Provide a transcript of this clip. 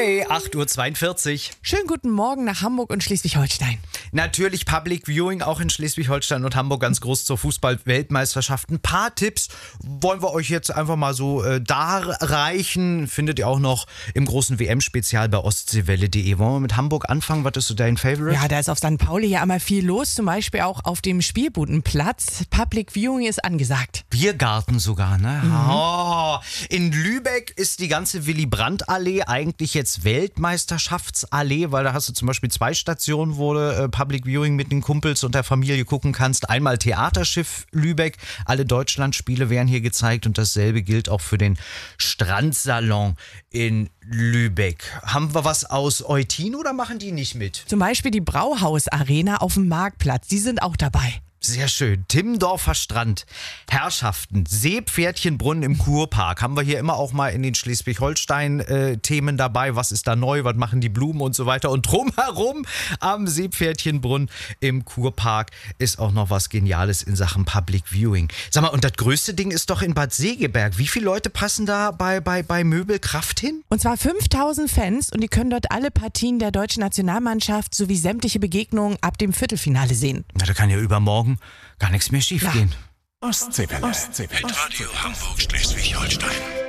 Hey, 8:42 Uhr. Schönen guten Morgen nach Hamburg und Schleswig-Holstein. Natürlich Public Viewing auch in Schleswig-Holstein und Hamburg ganz groß zur Fußball-Weltmeisterschaft. Ein paar Tipps wollen wir euch jetzt einfach mal so darreichen. Findet ihr auch noch im großen WM-Spezial bei ostseewelle.de. Wollen wir mit Hamburg anfangen? Was ist so dein Favorite? Ja, da ist auf St. Pauli ja immer viel los, zum Beispiel auch auf dem Spielbudenplatz. Public Viewing ist angesagt. Biergarten sogar, ne? Oh, in Lübeck ist die ganze Willy-Brandt-Allee eigentlich jetzt Weltmeisterschaftsallee, weil da hast du zum Beispiel 2 Stationen, wo du Public Viewing mit den Kumpels und der Familie gucken kannst. Einmal Theaterschiff Lübeck, alle Deutschlandspiele werden hier gezeigt und dasselbe gilt auch für den Strandsalon in Lübeck. Haben wir was aus Eutin oder machen die nicht mit? Zum Beispiel die Brauhaus-Arena auf dem Marktplatz, die sind auch dabei. Sehr schön. Timmendorfer Strand, Herrschaften, Seepferdchenbrunnen im Kurpark. Haben wir hier immer auch mal in den Schleswig-Holstein-Themen dabei. Was ist da neu? Was machen die Blumen und so weiter? Und drumherum am Seepferdchenbrunnen im Kurpark ist auch noch was Geniales in Sachen Public Viewing. Sag mal, und das größte Ding ist doch in Bad Segeberg. Wie viele Leute passen da bei Möbelkraft hin? Und zwar 5000 Fans und die können dort alle Partien der deutschen Nationalmannschaft sowie sämtliche Begegnungen ab dem Viertelfinale sehen. Na, da kann ja übermorgen gar nichts mehr schief gehen. Ostseewelle. Mit Radio Hamburg Schleswig-Holstein.